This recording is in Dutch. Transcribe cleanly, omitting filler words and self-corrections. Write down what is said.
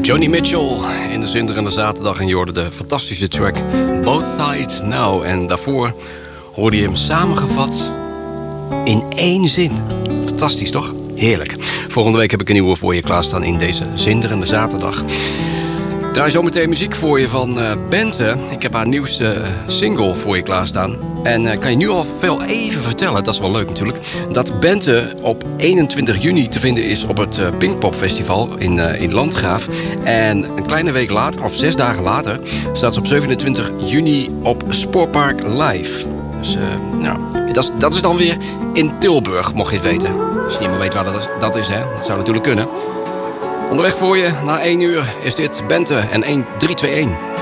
Joni Mitchell in de zinderende zaterdag. En je hoorde de fantastische track Both Side Now. En daarvoor hoorde je hem samengevat in één zin. Fantastisch, toch? Heerlijk. Volgende week heb ik een nieuwe voor je klaarstaan in deze zinderende zaterdag. Ik draai zo meteen muziek voor je van Bente. Ik heb haar nieuwste single voor je klaarstaan. En kan je nu al veel even vertellen, dat is wel leuk natuurlijk, dat Bente op 21 juni te vinden is op het Pinkpop Festival in Landgraaf. En een kleine week later, of 6 dagen later, staat ze op 27 juni op Spoorpark Live. Dus dat is dan weer in Tilburg, mocht je het weten. Als je niet meer weet waar dat is, hè? Dat zou natuurlijk kunnen. Onderweg voor je, na 1 uur is dit Bente en 1321.